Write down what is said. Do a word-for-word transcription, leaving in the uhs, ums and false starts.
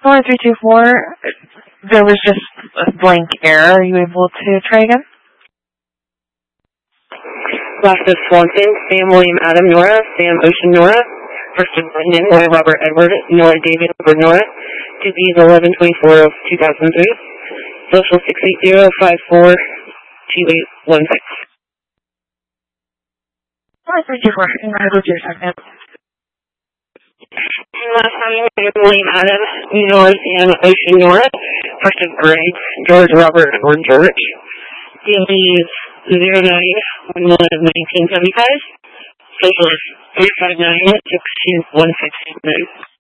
four three two four, there was just a blank error. Are you able to try again? Last is Swanson, Sam William Adam Nora, Sam Ocean Nora. First is Brendan Roy Robert Edward Nora David Edward Nora. Disease eleven twenty-four of two thousand three. Social six eight zero five four two eight one six. four three two four, and I will do second. Last time, William Adam Nora Sam Ocean Nora. First is Greg George Robert Edward George. Disease zero nine one one of nineteen seventy five. Social is three five nine six two one six nine.